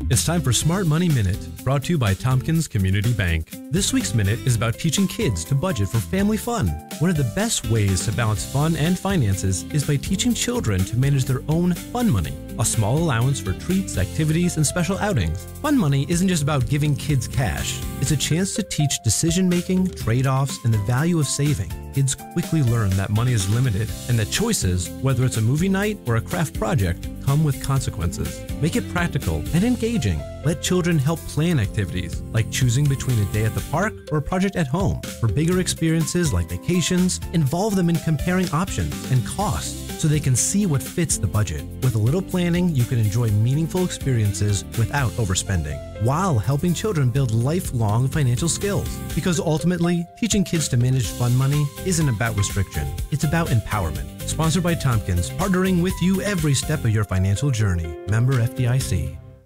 It's time for Smart Money Minute, brought to you by Tompkins Community Bank. This week's minute is about teaching kids to budget for family fun. One of the best ways to balance fun and finances is by teaching children to manage their own fun money, a small allowance for treats, activities, and special outings. Fun money isn't just about giving kids cash. It's a chance to teach decision-making, trade-offs, and the value of saving. Kids quickly learn that money is limited and that choices, whether it's a movie night or a craft project, come with consequences. Make it practical and engaging. Let children help plan activities, like choosing between a day at the park or a project at home. For bigger experiences like vacations, involve them in comparing options and costs so they can see what fits the budget. With a little planning, you can enjoy meaningful experiences without overspending, while helping children build lifelong financial skills. Because ultimately, teaching kids to manage fun money isn't about restriction, it's about empowerment. Sponsored by Tompkins, partnering with you every step of your financial journey. Member FDIC.